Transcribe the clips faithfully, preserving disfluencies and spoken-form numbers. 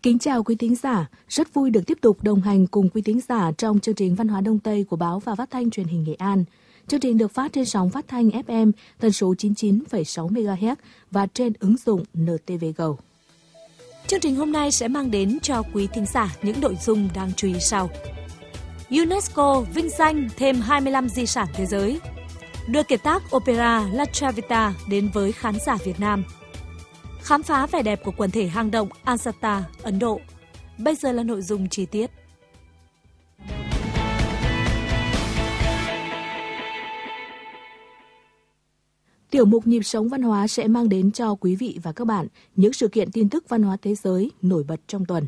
Kính chào quý thính giả, rất vui được tiếp tục đồng hành cùng quý thính giả trong chương trình Văn hóa Đông Tây của Báo và Phát thanh Truyền hình Nghệ An. Chương trình được phát trên sóng phát thanh ép em tần số chín mươi chín phẩy sáu mê ga héc và trên ứng dụng en tê vê Go. Chương trình hôm nay sẽ mang đến cho quý thính giả những nội dung đáng chú ý sau. UNESCO vinh danh thêm hai mươi lăm di sản thế giới, đưa kiệt tác opera La Traviata đến với khán giả Việt Nam. Khám phá vẻ đẹp của quần thể hang động Ajanta, Ấn Độ. Bây giờ là nội dung chi tiết. Tiểu mục Nhịp sống văn hóa sẽ mang đến cho quý vị và các bạn những sự kiện tin tức văn hóa thế giới nổi bật trong tuần.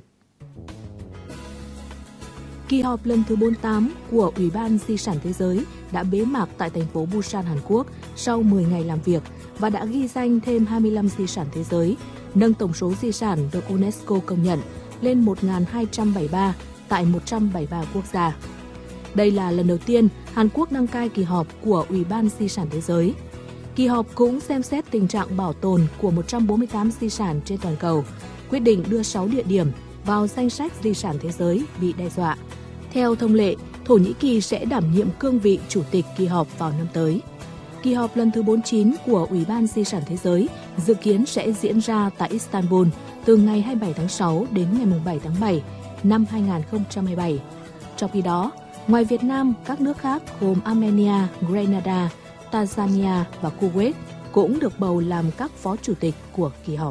Kỳ họp lần thứ bốn mươi tám của Ủy ban Di sản Thế giới đã bế mạc tại thành phố Busan, Hàn Quốc sau mười ngày làm việc và đã ghi danh thêm hai mươi lăm di sản thế giới, nâng tổng số di sản được UNESCO công nhận lên một nghìn hai trăm bảy mươi ba tại một trăm bảy mươi ba quốc gia. Đây là lần đầu tiên Hàn Quốc đăng cai kỳ họp của Ủy ban Di sản Thế giới. Kỳ họp cũng xem xét tình trạng bảo tồn của một trăm bốn mươi tám di sản trên toàn cầu, quyết định đưa sáu địa điểm vào danh sách di sản thế giới bị đe dọa. Theo thông lệ, Thổ Nhĩ Kỳ sẽ đảm nhiệm cương vị chủ tịch kỳ họp vào năm tới. Kỳ họp lần thứ bốn mươi chín của Ủy ban Di sản Thế giới dự kiến sẽ diễn ra tại Istanbul từ ngày hai mươi bảy tháng sáu đến ngày bảy tháng bảy năm hai nghìn không trăm hai mươi bảy. Trong khi đó, ngoài Việt Nam, các nước khác gồm Armenia, Grenada, Tanzania và Kuwait cũng được bầu làm các phó chủ tịch của kỳ họp.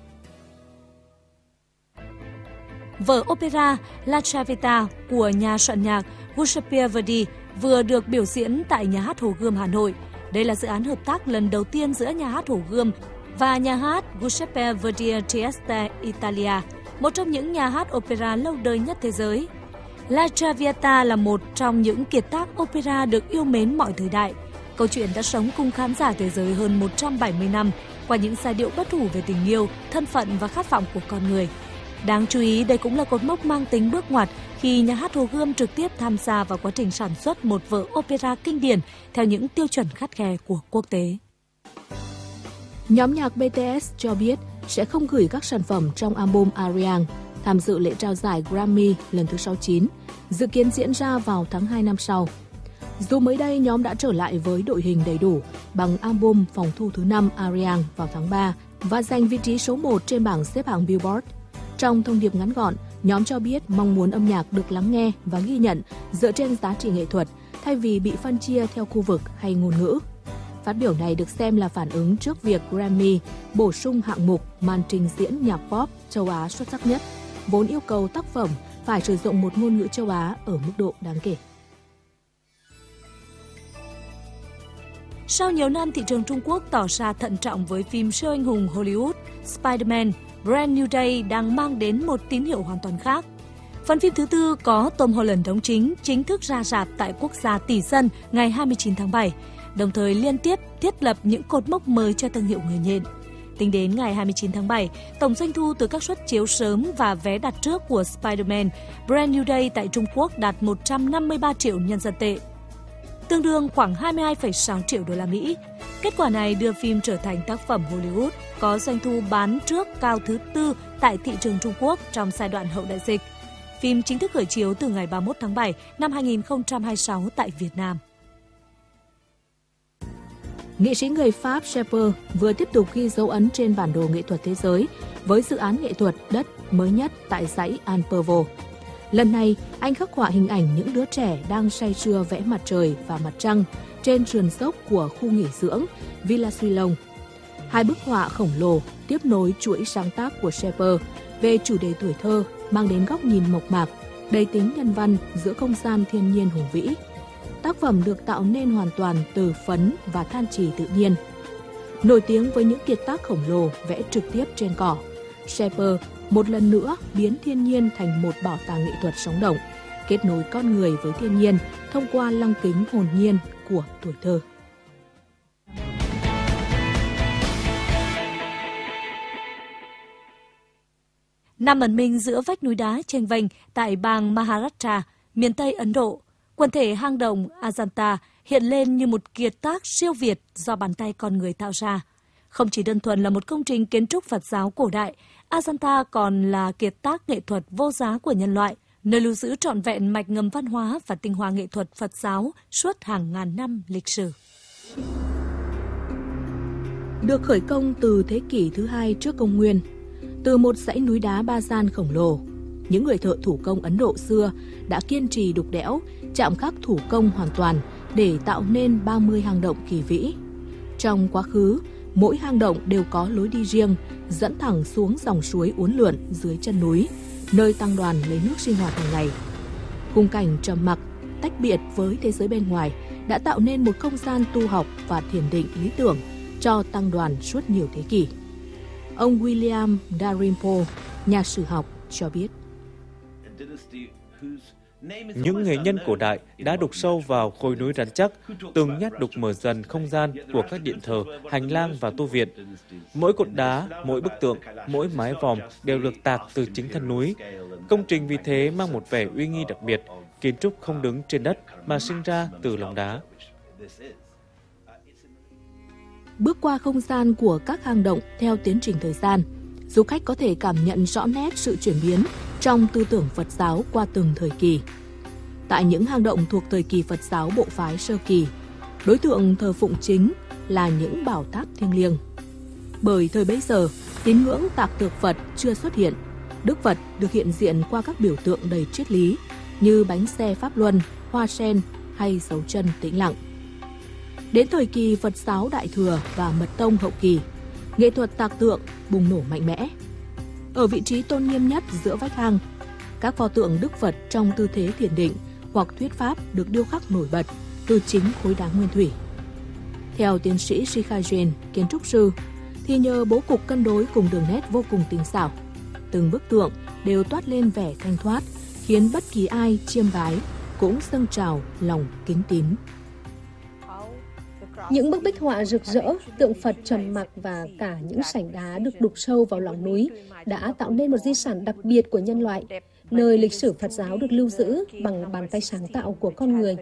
Vở opera La Traviata của nhà soạn nhạc Giuseppe Verdi vừa được biểu diễn tại Nhà hát Hồ Gươm Hà Nội. Đây là dự án hợp tác lần đầu tiên giữa Nhà hát Hồ Gươm và Nhà hát Giuseppe Verdi Trieste, Italia, một trong những nhà hát opera lâu đời nhất thế giới. La Traviata là một trong những kiệt tác opera được yêu mến mọi thời đại. Câu chuyện đã sống cùng khán giả thế giới hơn một trăm bảy mươi năm qua những giai điệu bất hủ về tình yêu, thân phận và khát vọng của con người. Đáng chú ý, đây cũng là cột mốc mang tính bước ngoặt khi Nhà hát Hồ Gươm trực tiếp tham gia vào quá trình sản xuất một vở opera kinh điển theo những tiêu chuẩn khắt khe của quốc tế. Nhóm nhạc bê tê ét cho biết sẽ không gửi các sản phẩm trong album Ariang tham dự lễ trao giải Grammy lần thứ sáu mươi chín, dự kiến diễn ra vào tháng hai năm sau. Dù mới đây nhóm đã trở lại với đội hình đầy đủ bằng album phòng thu thứ năm Ariang vào tháng ba và giành vị trí số một trên bảng xếp hạng Billboard. Trong thông điệp ngắn gọn, nhóm cho biết mong muốn âm nhạc được lắng nghe và ghi nhận dựa trên giá trị nghệ thuật thay vì bị phân chia theo khu vực hay ngôn ngữ. Phát biểu này được xem là phản ứng trước việc Grammy bổ sung hạng mục màn trình diễn nhạc pop châu Á xuất sắc nhất, vốn yêu cầu tác phẩm phải sử dụng một ngôn ngữ châu Á ở mức độ đáng kể. Sau nhiều năm, thị trường Trung Quốc tỏ ra thận trọng với phim siêu anh hùng Hollywood Spider-Man Brand New Day đang mang đến một tín hiệu hoàn toàn khác. Phần phim thứ tư có Tom Holland đóng chính chính thức ra rạp tại quốc gia tỷ dân ngày hai mươi chín tháng bảy, đồng thời liên tiếp thiết lập những cột mốc mới cho thương hiệu người nhện. Tính đến ngày hai mươi chín tháng bảy, tổng doanh thu từ các suất chiếu sớm và vé đặt trước của Spider-Man Brand New Day tại Trung Quốc đạt một trăm năm mươi ba triệu nhân dân tệ, tương đương khoảng hai mươi hai phẩy sáu triệu đô la Mỹ. Kết quả này đưa phim trở thành tác phẩm Hollywood có doanh thu bán trước cao thứ tư tại thị trường Trung Quốc trong giai đoạn hậu đại dịch. Phim chính thức khởi chiếu từ ngày ba mươi mốt tháng bảy năm hai nghìn không trăm hai mươi sáu tại Việt Nam. Nghệ sĩ người Pháp Shepard vừa tiếp tục ghi dấu ấn trên bản đồ nghệ thuật thế giới với dự án nghệ thuật đất mới nhất tại dãy Alpervo. Lần này, anh khắc họa hình ảnh những đứa trẻ đang say sưa vẽ mặt trời và mặt trăng trên sườn dốc của khu nghỉ dưỡng Villa Suilon. Hai bức họa khổng lồ tiếp nối chuỗi sáng tác của Shepard về chủ đề tuổi thơ, mang đến góc nhìn mộc mạc, đầy tính nhân văn giữa không gian thiên nhiên hùng vĩ. Tác phẩm được tạo nên hoàn toàn từ phấn và than chì tự nhiên. Nổi tiếng với những kiệt tác khổng lồ vẽ trực tiếp trên cỏ, Shepard một lần nữa biến thiên nhiên thành một bảo tàng nghệ thuật sống động, kết nối con người với thiên nhiên thông qua lăng kính hồn nhiên của tuổi thơ. Nằm ẩn mình giữa vách núi đá chênh vênh tại bang Maharashtra, miền Tây Ấn Độ, quần thể hang động Ajanta hiện lên như một kiệt tác siêu việt do bàn tay con người tạo ra. Không chỉ đơn thuần là một công trình kiến trúc Phật giáo cổ đại, Ajanta còn là kiệt tác nghệ thuật vô giá của nhân loại, nơi lưu giữ trọn vẹn mạch ngầm văn hóa và tinh hoa nghệ thuật Phật giáo suốt hàng ngàn năm lịch sử. Được khởi công từ thế kỷ thứ hai trước công nguyên, từ một dãy núi đá ba gian khổng lồ, những người thợ thủ công Ấn Độ xưa đã kiên trì đục đẽo, chạm khắc thủ công hoàn toàn để tạo nên ba mươi hang động kỳ vĩ. Trong quá khứ, mỗi hang động đều có lối đi riêng, dẫn thẳng xuống dòng suối uốn lượn dưới chân núi, nơi tăng đoàn lấy nước sinh hoạt hàng ngày. Khung cảnh trầm mặc, tách biệt với thế giới bên ngoài đã tạo nên một không gian tu học và thiền định lý tưởng cho tăng đoàn suốt nhiều thế kỷ. Ông William Dalrymple, nhà sử học, cho biết. Những nghệ nhân cổ đại đã đục sâu vào khối núi rắn chắc, từng nhát đục mở dần không gian của các điện thờ, hành lang và tu viện. Mỗi cột đá, mỗi bức tượng, mỗi mái vòm đều được tạc từ chính thân núi. Công trình vì thế mang một vẻ uy nghi đặc biệt, kiến trúc không đứng trên đất mà sinh ra từ lòng đá. Bước qua không gian của các hang động theo tiến trình thời gian, du khách có thể cảm nhận rõ nét sự chuyển biến trong tư tưởng Phật giáo qua từng thời kỳ. Tại những hang động thuộc thời kỳ Phật giáo bộ phái sơ kỳ, đối tượng thờ phụng chính là những bảo tháp thiêng liêng. Bởi thời bấy giờ, tín ngưỡng tạc tượng Phật chưa xuất hiện, Đức Phật được hiện diện qua các biểu tượng đầy triết lý như bánh xe Pháp Luân, hoa sen hay dấu chân tĩnh lặng. Đến thời kỳ Phật giáo Đại Thừa và Mật Tông hậu kỳ, nghệ thuật tạc tượng bùng nổ mạnh mẽ. Ở vị trí tôn nghiêm nhất giữa vách hang, các pho tượng Đức Phật trong tư thế thiền định hoặc thuyết pháp được điêu khắc nổi bật từ chính khối đá nguyên thủy. Theo tiến sĩ Shikha Jain, kiến trúc sư, thì nhờ bố cục cân đối cùng đường nét vô cùng tinh xảo, từng bức tượng đều toát lên vẻ thanh thoát, khiến bất kỳ ai chiêm bái cũng dâng trào lòng kính tín. Những bức bích họa rực rỡ, tượng Phật trầm mặc và cả những sảnh đá được đục sâu vào lòng núi đã tạo nên một di sản đặc biệt của nhân loại, nơi lịch sử Phật giáo được lưu giữ bằng bàn tay sáng tạo của con người.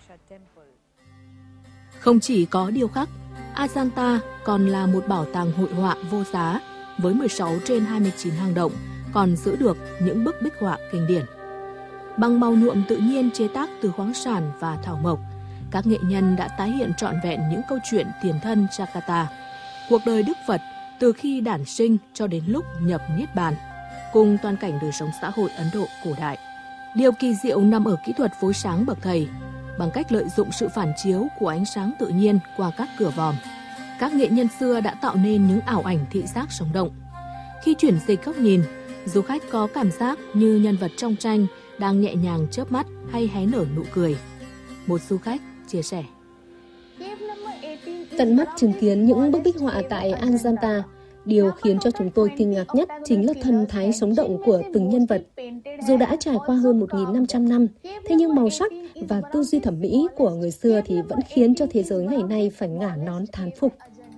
Không chỉ có điêu khắc, Ajanta còn là một bảo tàng hội họa vô giá với mười sáu trên hai mươi chín hang động còn giữ được những bức bích họa kinh điển. Bằng màu nhuộm tự nhiên chế tác từ khoáng sản và thảo mộc, các nghệ nhân đã tái hiện trọn vẹn những câu chuyện tiền thân Jakarta, cuộc đời Đức Phật từ khi đản sinh cho đến lúc nhập Niết Bàn, cùng toàn cảnh đời sống xã hội Ấn Độ cổ đại. Điều kỳ diệu nằm ở kỹ thuật phối sáng bậc thầy. Bằng cách lợi dụng sự phản chiếu của ánh sáng tự nhiên qua các cửa vòm, các nghệ nhân xưa đã tạo nên những ảo ảnh thị giác sống động. Khi chuyển dịch góc nhìn, du khách có cảm giác như nhân vật trong tranh đang nhẹ nhàng chớp mắt hay hé nở nụ cười. Một du khách chia sẻ. Tận mắt chứng kiến những bức bích họa tại Ajanta, điều khiến cho chúng tôi kinh ngạc nhất chính là thần thái sống động của từng nhân vật. Dù đã trải qua hơn một nghìn năm trăm năm, thế nhưng màu sắc và tư duy thẩm mỹ của người xưa thì vẫn khiến cho thế giới ngày nay phải ngả nón thán phục.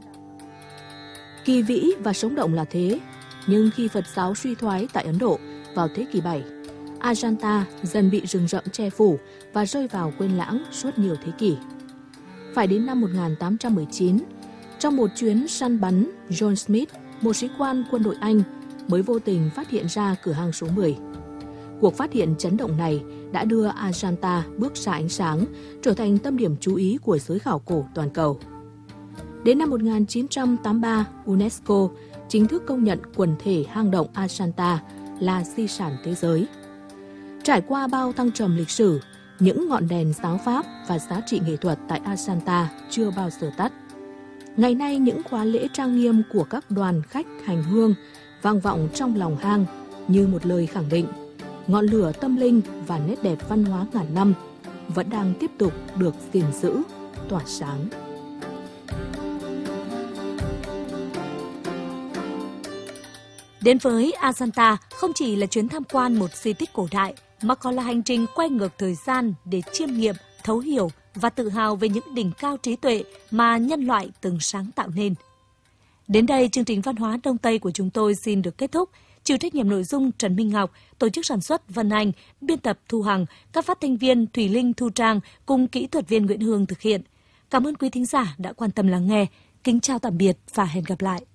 Kỳ vĩ và sống động là thế, nhưng khi Phật giáo suy thoái tại Ấn Độ vào thế kỷ bảy, Ajanta dần bị rừng rậm che phủ và rơi vào quên lãng suốt nhiều thế kỷ. Phải đến năm một nghìn tám trăm mười chín, trong một chuyến săn bắn, John Smith, một sĩ quan quân đội Anh, mới vô tình phát hiện ra cửa hang số mười. Cuộc phát hiện chấn động này đã đưa Ajanta bước ra ánh sáng, trở thành tâm điểm chú ý của giới khảo cổ toàn cầu. Đến năm một nghìn chín trăm tám mươi ba, UNESCO chính thức công nhận quần thể hang động Ajanta là di sản thế giới. Trải qua bao thăng trầm lịch sử, những ngọn đèn giáo pháp và giá trị nghệ thuật tại Ajanta chưa bao giờ tắt. Ngày nay, những khóa lễ trang nghiêm của các đoàn khách hành hương vang vọng trong lòng hang như một lời khẳng định ngọn lửa tâm linh và nét đẹp văn hóa ngàn năm vẫn đang tiếp tục được gìn giữ, tỏa sáng. Đến với Ajanta không chỉ là chuyến tham quan một di tích cổ đại, mà còn là hành trình quay ngược thời gian để chiêm nghiệm, thấu hiểu và tự hào về những đỉnh cao trí tuệ mà nhân loại từng sáng tạo nên. Đến đây, chương trình Văn hóa Đông Tây của chúng tôi xin được kết thúc. Chịu trách nhiệm nội dung Trần Minh Ngọc, tổ chức sản xuất Vân Anh, biên tập Thu Hằng, các phát thanh viên Thùy Linh, Thu Trang cùng kỹ thuật viên Nguyễn Hương thực hiện. Cảm ơn quý thính giả đã quan tâm lắng nghe. kính chào tạm biệt và hẹn gặp lại.